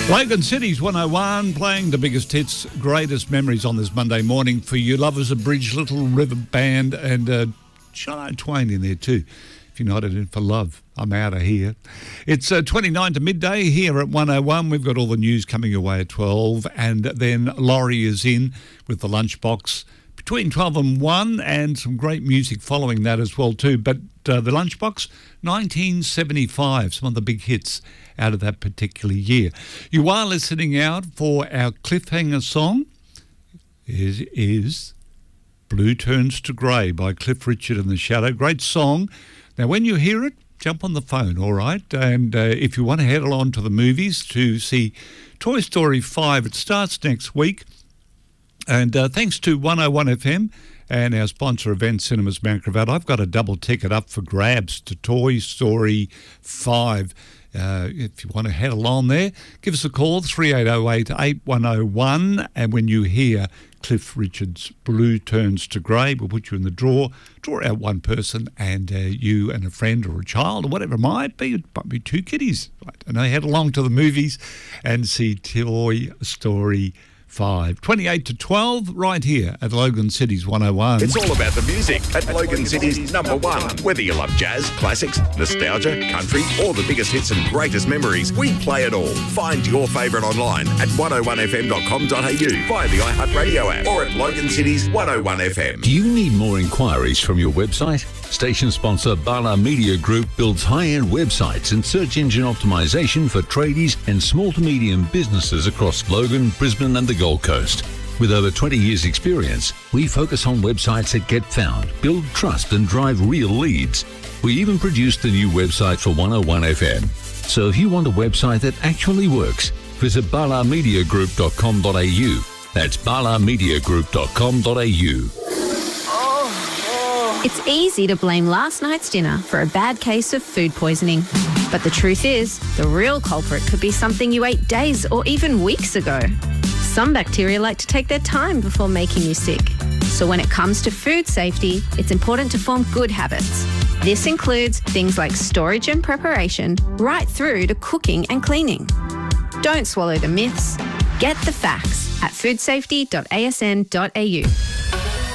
Logan City's 101, playing the biggest hits, greatest memories on this Monday morning for you lovers of Bridge, Little River Band, and Shania Twain in there too. If you're not in for love, I'm out of here. It's 29 to midday here at 101. We've got all the news coming your way at 12, and then Laurie is in with the lunchbox between 12 and 1, and some great music following that as well too. But the lunchbox, 1975, some of the big hits out of that particular year. You are listening out for our cliffhanger song. Is Blue Turns to Grey by Cliff Richard and the Shadow. Great song. Now, when you hear it, jump on the phone, all right? And if you want to head along to the movies to see Toy Story 5, it starts next week. And thanks to 101 FM and our sponsor event, Cinemas Mount Gravatt, I've got a double ticket up for grabs to Toy Story 5. If you want to head along there, give us a call, 3808-8101. And when you hear Cliff Richard's Blue Turns to Grey, we'll put you in the draw out one person, and you and a friend or a child or whatever it might be two kiddies. Right? And they head along to the movies and see Toy Story 5. 28 to 12, right here at Logan City's 101. It's all about the music at Logan City's number one. Whether you love jazz, classics, nostalgia, country, or the biggest hits and greatest memories, we play it all. Find your favourite online at 101fm.com.au, via the iHeartRadio app, or at Logan City's 101 FM. Do you need more inquiries from your website? Station sponsor Bala Media Group builds high-end websites and search engine optimization for tradies and small to medium businesses across Logan, Brisbane and the Gold Coast. With over 20 years' experience, we focus on websites that get found, build trust and drive real leads. We even produced the new website for 101 FM. So if you want a website that actually works, visit balamediagroup.com.au. That's balamediagroup.com.au. It's easy to blame last night's dinner for a bad case of food poisoning. But the truth is, the real culprit could be something you ate days or even weeks ago. Some bacteria like to take their time before making you sick. So when it comes to food safety, it's important to form good habits. This includes things like storage and preparation, right through to cooking and cleaning. Don't swallow the myths. Get the facts at foodsafety.asn.au.